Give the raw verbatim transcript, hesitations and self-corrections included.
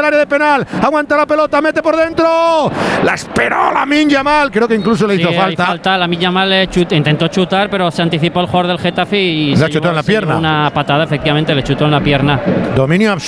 del área de penal. Aguanta la pelota, mete por dentro. La esperó Lamine Yamal. Creo que incluso le hizo sí, falta. falta. Lamine Yamal eh, chut, intentó chutar, pero se anticipó el jugador del Getafe y le chutó en la pierna. Una patada, efectivamente, le chutó en la pierna. Dominio absoluto.